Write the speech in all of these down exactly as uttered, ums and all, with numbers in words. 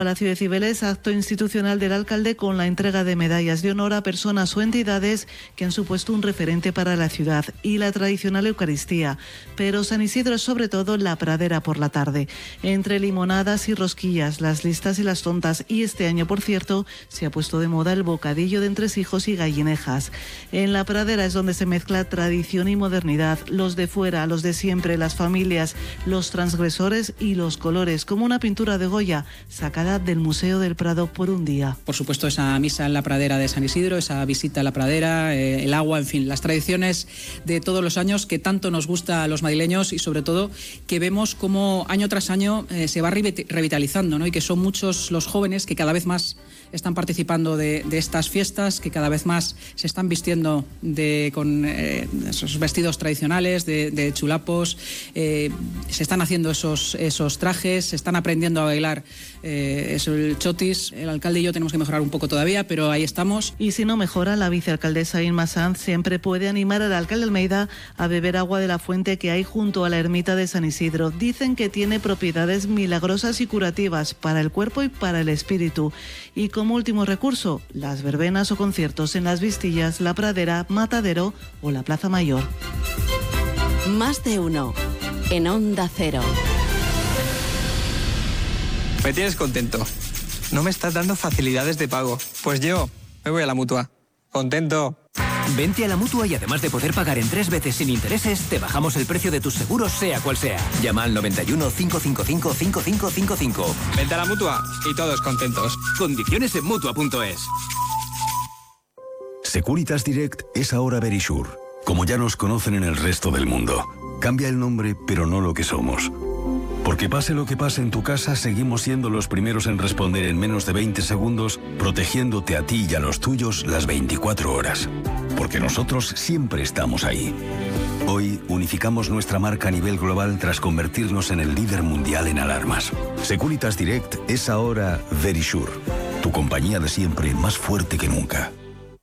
Palacio de Cibeles, acto institucional del alcalde con la entrega de medallas de honor a personas o entidades que han supuesto un referente para la ciudad y la tradicional Eucaristía. Pero San Isidro es sobre todo la pradera por la tarde. Entre limonadas y rosquillas, las listas y las tontas, y este año, por cierto, se ha puesto de moda el bocadillo de entresijos y gallinejas. En la pradera es donde se mezcla tradición y modernidad, los de fuera, los de siempre, las familias, los transgresores y los colores, como una pintura de Goya sacada del Museo del Prado por un día. Por supuesto, esa misa en la pradera de San Isidro, esa visita a la pradera, eh, el agua, en fin, las tradiciones de todos los años que tanto nos gusta a los madrileños y sobre todo que vemos cómo año tras año eh, se va revitalizando, ¿no? Y que son muchos los jóvenes que cada vez más están participando de, de estas fiestas, que cada vez más se están vistiendo de, con eh, esos vestidos tradicionales, de, de chulapos, eh, se están haciendo esos, esos trajes, se están aprendiendo a bailar eh, eso, el chotis. El alcalde y yo tenemos que mejorar un poco todavía, pero ahí estamos. Y si no mejora, la vicealcaldesa Inma Sanz siempre puede animar al alcalde Almeida a beber agua de la fuente que hay junto a la ermita de San Isidro. Dicen que tiene propiedades milagrosas y curativas para el cuerpo y para el espíritu. Y como último recurso, las verbenas o conciertos en las Vistillas, la Pradera, Matadero o la Plaza Mayor. Más de uno en Onda Cero. Me tienes contento. No me estás dando facilidades de pago. Pues yo me voy a la Mutua. Contento. Vente a la Mutua y además de poder pagar en tres veces sin intereses, te bajamos el precio de tus seguros sea cual sea. Llama al noventa y uno, cinco cinco cinco, cinco cinco cinco cinco. Vente a la Mutua y todos contentos. Condiciones en Mutua punto es. Securitas Direct es ahora Verisure, como ya nos conocen en el resto del mundo. Cambia el nombre, pero no lo que somos. Porque pase lo que pase en tu casa, seguimos siendo los primeros en responder en menos de veinte segundos, protegiéndote a ti y a los tuyos las veinticuatro horas. Porque nosotros siempre estamos ahí. Hoy unificamos nuestra marca a nivel global tras convertirnos en el líder mundial en alarmas. Securitas Direct es ahora Verisure, tu compañía de siempre más fuerte que nunca.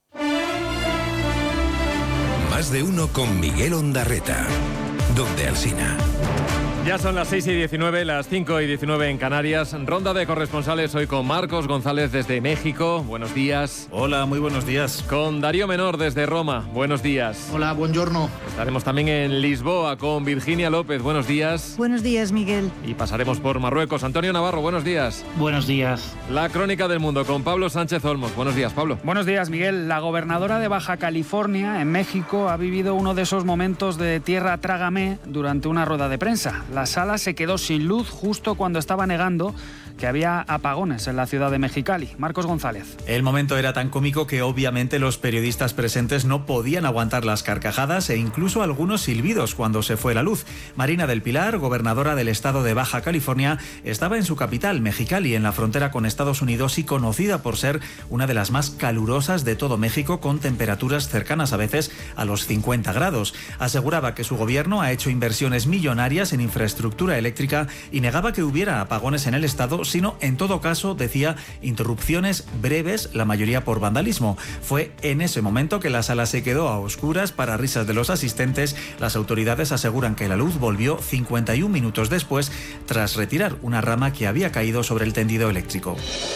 Más de uno con Miguel Ondarreta. Donde Alsina. Ya son las seis y diecinueve, las cinco y diecinueve en Canarias. Ronda de corresponsales hoy con Marcos González desde México. Buenos días. Hola, muy buenos días. Con Darío Menor desde Roma. Buenos días. Hola, buongiorno. Estaremos también en Lisboa con Virginia López. Buenos días. Buenos días, Miguel. Y pasaremos por Marruecos. Antonio Navarro, buenos días. Buenos días. La crónica del mundo con Pablo Sánchez Olmos. Buenos días, Pablo. Buenos días, Miguel. La gobernadora de Baja California, en México, ha vivido uno de esos momentos de tierra trágame durante una rueda de prensa. La sala se quedó sin luz justo cuando estaba negando que había apagones en la ciudad de Mexicali. Marcos González. El momento era tan cómico que obviamente los periodistas presentes no podían aguantar las carcajadas e incluso algunos silbidos cuando se fue la luz. Marina del Pilar, gobernadora del estado de Baja California, estaba en su capital, Mexicali, en la frontera con Estados Unidos y conocida por ser una de las más calurosas de todo México, con temperaturas cercanas a veces a los cincuenta grados. Aseguraba que su gobierno ha hecho inversiones millonarias en infraestructura eléctrica y negaba que hubiera apagones en el estado, sino en todo caso, decía, interrupciones breves, la mayoría por vandalismo. Fue en ese momento que la sala se quedó a oscuras para risas de los asistentes. Las autoridades aseguran que la luz volvió cincuenta y un minutos después, tras retirar una rama que había caído sobre el tendido eléctrico.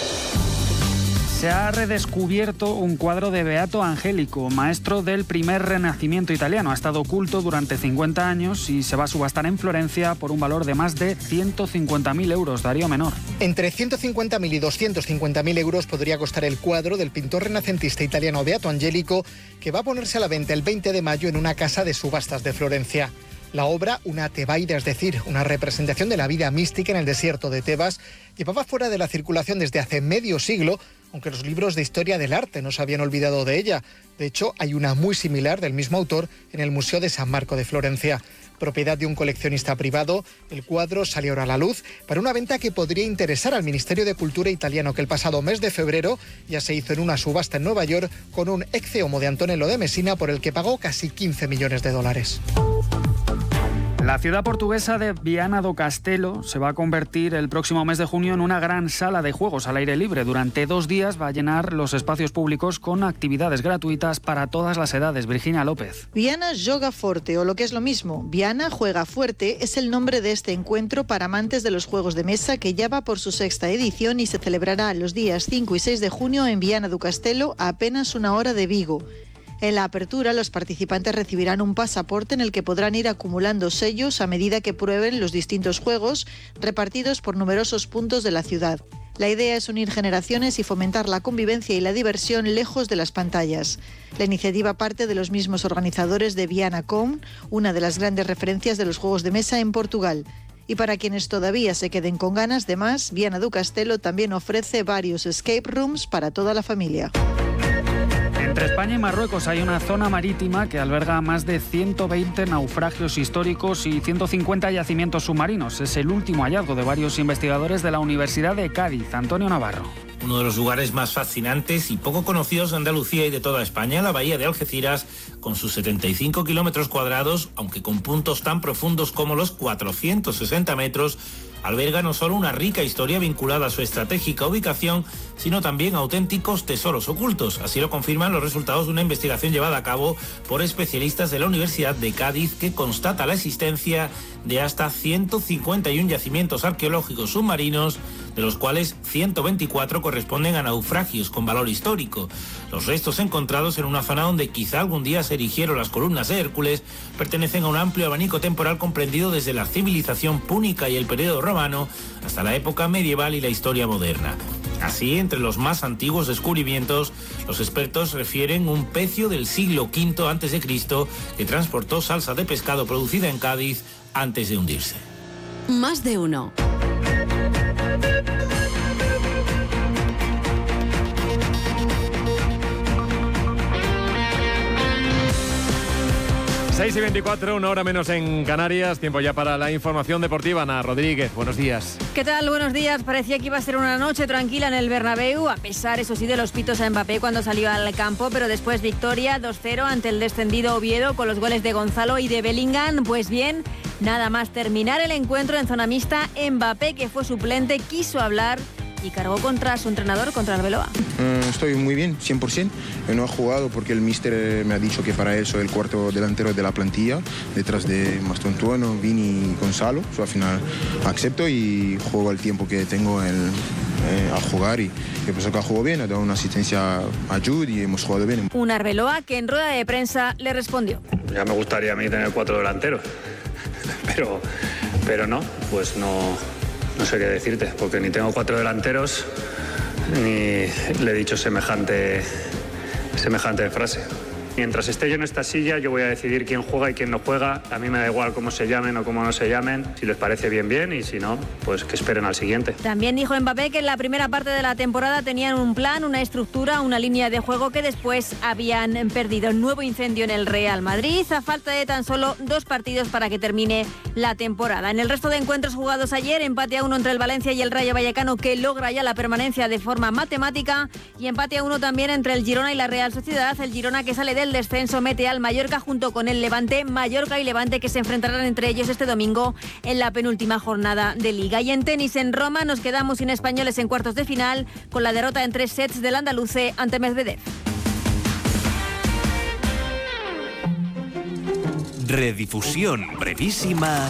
Se ha redescubierto un cuadro de Beato Angélico, maestro del primer renacimiento italiano. Ha estado oculto durante cincuenta años y se va a subastar en Florencia por un valor de más de ciento cincuenta mil euros. Darío Menor. Entre ciento cincuenta mil y doscientos cincuenta mil euros podría costar el cuadro del pintor renacentista italiano Beato Angélico, que va a ponerse a la venta el veinte de mayo en una casa de subastas de Florencia. La obra, una tebaida, es decir, una representación de la vida mística en el desierto de Tebas, llevaba fuera de la circulación desde hace medio siglo, aunque los libros de historia del arte no se habían olvidado de ella. De hecho, hay una muy similar del mismo autor en el Museo de San Marco de Florencia. Propiedad de un coleccionista privado, el cuadro salió ahora a la luz para una venta que podría interesar al Ministerio de Cultura italiano, que el pasado mes de febrero ya se hizo en una subasta en Nueva York con un Ecce Homo de Antonello de Messina, por el que pagó casi quince millones de dólares. La ciudad portuguesa de Viana do Castelo se va a convertir el próximo mes de junio en una gran sala de juegos al aire libre. Durante dos días va a llenar los espacios públicos con actividades gratuitas para todas las edades. Virginia López. Viana Joga Forte, o lo que es lo mismo, Viana Juega Fuerte, es el nombre de este encuentro para amantes de los juegos de mesa que ya va por su sexta edición y se celebrará los días cinco y seis de junio en Viana do Castelo, a apenas una hora de Vigo. En la apertura, los participantes recibirán un pasaporte en el que podrán ir acumulando sellos a medida que prueben los distintos juegos repartidos por numerosos puntos de la ciudad. La idea es unir generaciones y fomentar la convivencia y la diversión lejos de las pantallas. La iniciativa parte de los mismos organizadores de Vianacom, una de las grandes referencias de los juegos de mesa en Portugal. Y para quienes todavía se queden con ganas de más, Viana do Castelo también ofrece varios escape rooms para toda la familia. Entre España y Marruecos hay una zona marítima que alberga más de ciento veinte naufragios históricos y ciento cincuenta yacimientos submarinos. Es el último hallazgo de varios investigadores de la Universidad de Cádiz. Antonio Navarro. Uno de los lugares más fascinantes y poco conocidos de Andalucía y de toda España, la bahía de Algeciras, con sus setenta y cinco kilómetros cuadrados, aunque con puntos tan profundos como los cuatrocientos sesenta metros, alberga no solo una rica historia vinculada a su estratégica ubicación, sino también auténticos tesoros ocultos. Así lo confirman los resultados de una investigación llevada a cabo por especialistas de la Universidad de Cádiz, que constata la existencia de hasta ciento cincuenta y uno yacimientos arqueológicos submarinos, de los cuales ciento veinticuatro corresponden a naufragios con valor histórico. Los restos encontrados en una zona donde quizá algún día se erigieron las columnas de Hércules pertenecen a un amplio abanico temporal comprendido desde la civilización púnica y el periodo romano hasta la época medieval y la historia moderna. Así, entre los más antiguos descubrimientos, los expertos refieren un pecio del siglo quinto antes de Cristo que transportó salsa de pescado producida en Cádiz antes de hundirse. Más de uno. seis y veinticuatro, una hora menos en Canarias. Tiempo ya para la información deportiva. Ana Rodríguez, buenos días. ¿Qué tal? Buenos días. Parecía que iba a ser una noche tranquila en el Bernabéu, a pesar, eso sí, de los pitos a Mbappé cuando salió al campo, pero después victoria dos cero ante el descendido Oviedo con los goles de Gonzalo y de Bellingham. Pues bien, nada más terminar el encuentro en zona mixta, Mbappé, que fue suplente, quiso hablar y cargó contra su entrenador, contra Arbeloa. Uh, estoy muy bien, cien por ciento. No he jugado porque el míster me ha dicho que para él soy el cuarto delantero de la plantilla, detrás de Mastontuono, Vini y Gonzalo. So, al final acepto y juego el tiempo que tengo el, eh, a jugar y que pensó que ha jugado bien, ha dado una asistencia a Jude y hemos jugado bien. Un Arbeloa que en rueda de prensa le respondió. Ya me gustaría a mí tener cuatro delanteros, pero, pero no, pues no... No sé qué decirte, porque ni tengo cuatro delanteros, ni le he dicho semejante, semejante frase. Mientras esté yo en esta silla, yo voy a decidir quién juega y quién no juega. A mí me da igual cómo se llamen o cómo no se llamen. Si les parece bien, bien, y si no, pues que esperen al siguiente. También dijo Mbappé que en la primera parte de la temporada tenían un plan, una estructura, una línea de juego que después habían perdido. Nuevo incendio en el Real Madrid, a falta de tan solo dos partidos para que termine la temporada. En el resto de encuentros jugados ayer, empate a uno entre el Valencia y el Rayo Vallecano, que logra ya la permanencia de forma matemática, y empate a uno también entre el Girona y la Real Sociedad. El Girona, que sale de el descenso, mete al Mallorca junto con el Levante. Mallorca y Levante que se enfrentarán entre ellos este domingo en la penúltima jornada de Liga. Y en tenis en Roma nos quedamos sin españoles en cuartos de final con la derrota en tres sets del andaluce ante Medvedev. Redifusión brevísima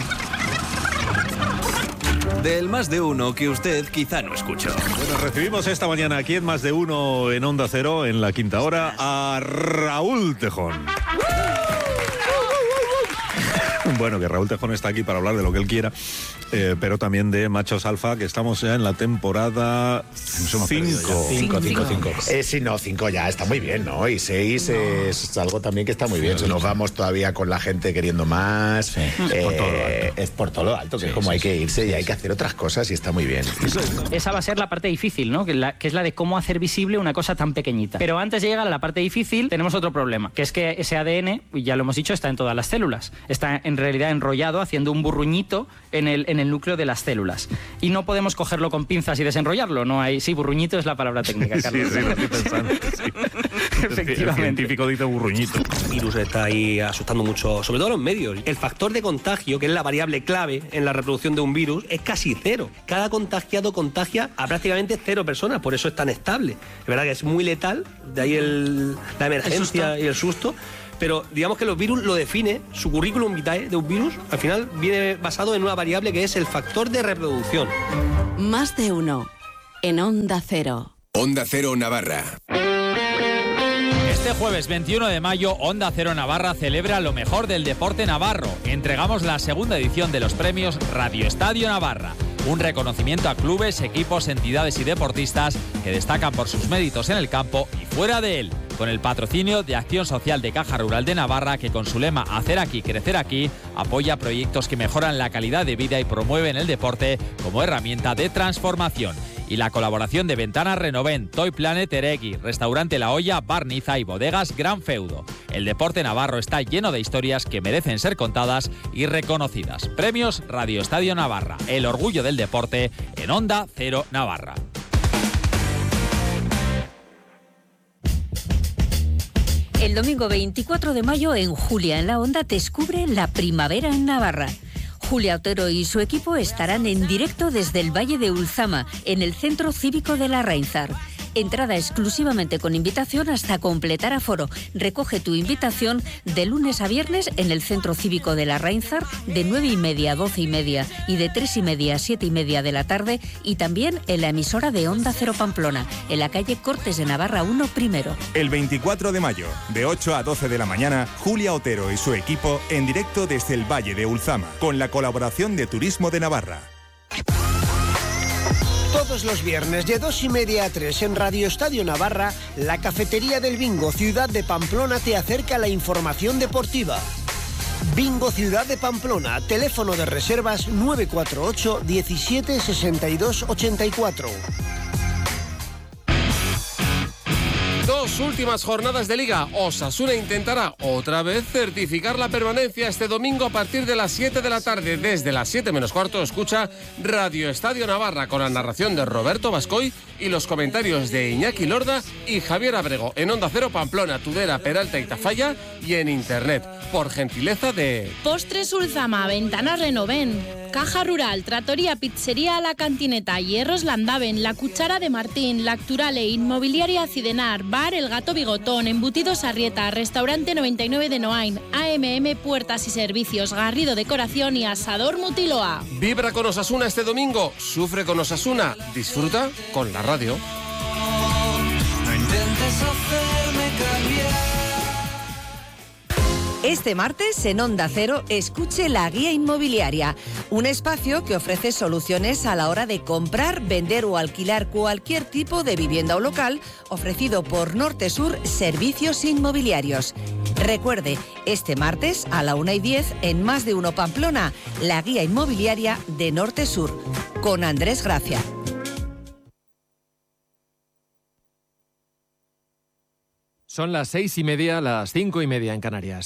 del Más de Uno que usted quizá no escuchó. Bueno, recibimos esta mañana aquí en Más de Uno en Onda Cero, en la quinta hora, a Raúl Tejón. Bueno, que Raúl Tejón está aquí para hablar de lo que él quiera, eh, pero también de Machos Alfa, que estamos ya en la temporada cinco. cinco, cinco, cinco. Eh, sí, no, cinco ya está muy bien, ¿no? Y seis no. es algo también que está muy bien. Sí, nos vamos todavía con la gente queriendo más. Sí, eh, es, por todo lo alto. es por todo lo alto, que sí, es como sí, hay que irse sí, y hay que hacer otras cosas y está muy bien. Esa va a ser la parte difícil, ¿no? Que, la, que es la de cómo hacer visible una cosa tan pequeñita. Pero antes de llegar a la parte difícil, tenemos otro problema, que es que ese A D N, ya lo hemos dicho, está en todas las células. Está en realidad enrollado, haciendo un burruñito en el, en el núcleo de las células. Y no podemos cogerlo con pinzas y desenrollarlo. No hay... Sí, burruñito es la palabra técnica, Carlos. Sí, sí, lo estoy pensando, sí. Efectivamente. El científico dice burruñito. El virus está ahí asustando mucho, sobre todo a los medios. El factor de contagio, que es la variable clave en la reproducción de un virus, es casi cero. Cada contagiado contagia a prácticamente cero personas, por eso es tan estable. Es verdad que es muy letal, de ahí el, la emergencia el y el susto. Pero digamos que los virus lo define, su currículum vitae de un virus, al final viene basado en una variable que es el factor de reproducción. Más de uno en Onda Cero. Onda Cero Navarra. Este jueves veintiuno de mayo, Onda Cero Navarra celebra lo mejor del deporte navarro. Entregamos la segunda edición de los premios Radio Estadio Navarra. Un reconocimiento a clubes, equipos, entidades y deportistas que destacan por sus méritos en el campo y fuera de él. Con el patrocinio de Acción Social de Caja Rural de Navarra, que con su lema Hacer aquí, crecer aquí, apoya proyectos que mejoran la calidad de vida y promueven el deporte como herramienta de transformación. Y la colaboración de Ventanas Renoven, Toy Planet Eregui, Restaurante La Olla, Barniza y Bodegas Gran Feudo. El deporte navarro está lleno de historias que merecen ser contadas y reconocidas. Premios Radio Estadio Navarra, el orgullo del deporte en Onda Cero Navarra. El domingo veinticuatro de mayo en Julia en la Onda descubre la primavera en Navarra. Julia Otero y su equipo estarán en directo desde el Valle de Ulzama, en el Centro Cívico de la Reinsar. Entrada exclusivamente con invitación hasta completar aforo. Recoge tu invitación de lunes a viernes en el Centro Cívico de la Reinsar de nueve y media a doce y media y de tres y media a siete y media de la tarde, y también en la emisora de Onda Cero Pamplona, en la calle Cortes de Navarra uno primero. El veinticuatro de mayo, de ocho a doce de la mañana, Julia Otero y su equipo en directo desde el Valle de Ulzama, con la colaboración de Turismo de Navarra. Todos los viernes de dos y media a tres en Radio Estadio Navarra, la Cafetería del Bingo Ciudad de Pamplona te acerca la información deportiva. Bingo Ciudad de Pamplona, teléfono de reservas nueve cuatro ocho, diecisiete, sesenta y dos, ochenta y cuatro. Dos últimas jornadas de Liga. Osasuna intentará otra vez certificar la permanencia este domingo a partir de las siete de la tarde. Desde las siete menos cuarto escucha Radio Estadio Navarra con la narración de Roberto Bascoy y los comentarios de Iñaki Lorda y Javier Abrego en Onda Cero Pamplona, Tudela, Peralta y Tafalla, y en internet, por gentileza de... Postres Ulzama, Ventanas Renoven, Caja Rural, Trattoria, Pizzería a la Cantineta, Hierros Landaven, La Cuchara de Martín, Lacturale, Inmobiliaria Cidenar, Bar El Gato Bigotón, Embutidos Arrieta, Restaurante noventa y nueve de Noain, A M M Puertas y Servicios, Garrido Decoración y Asador Mutiloa. Vibra con Osasuna este domingo, sufre con Osasuna, disfruta con la radio. No intentes hacerme cambiar. Este martes en Onda Cero escuche La Guía Inmobiliaria, un espacio que ofrece soluciones a la hora de comprar, vender o alquilar cualquier tipo de vivienda o local, ofrecido por Norte Sur Servicios Inmobiliarios. Recuerde, este martes a la una y diez en Más de Uno Pamplona, La Guía Inmobiliaria de Norte Sur, con Andrés Gracia. Son las seis y media, las cinco y media en Canarias.